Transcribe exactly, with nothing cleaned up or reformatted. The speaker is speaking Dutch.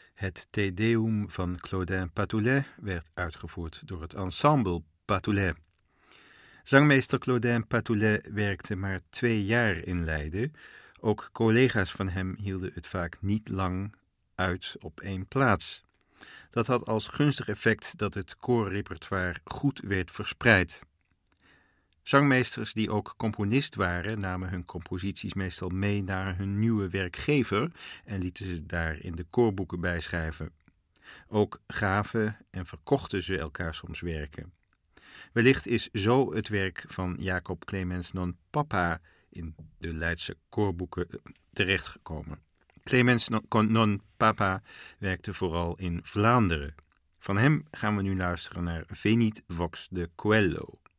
Het Te Deum van Claudin Patoulet werd uitgevoerd door het ensemble Patoulet. Zangmeester Claudin Patoulet werkte maar twee jaar in Leiden. Ook collega's van hem hielden het vaak niet lang uit op één plaats. Dat had als gunstig effect dat het koorrepertoire goed werd verspreid. Zangmeesters die ook componist waren, namen hun composities meestal mee naar hun nieuwe werkgever en lieten ze daar in de koorboeken bijschrijven. Ook gaven en verkochten ze elkaar soms werken. Wellicht is zo het werk van Jacob Clemens non Papa in de Leidse koorboeken terechtgekomen. Clemens non Papa werkte vooral in Vlaanderen. Van hem gaan we nu luisteren naar Venit Vox de Coello.